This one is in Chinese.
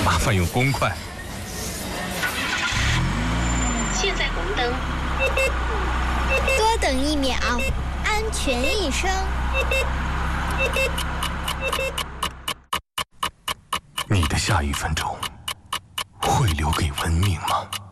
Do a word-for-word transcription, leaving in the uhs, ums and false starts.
麻烦用公筷。 现在红灯， 多等一秒，安全一生。 你的下一分钟会留给文明吗？